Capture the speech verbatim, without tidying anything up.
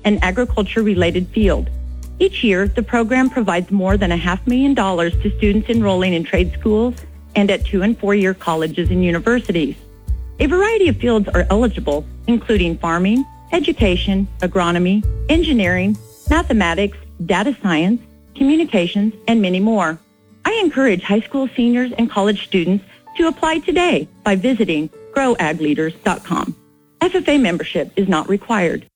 and agriculture-related field. Each year, the program provides more than a half million dollars to students enrolling in trade schools and at two- and four-year colleges and universities. A variety of fields are eligible, including farming, education, agronomy, engineering, mathematics, data science, communications, and many more. I encourage high school seniors and college students to apply today by visiting grow ag leaders dot com. F F A membership is not required.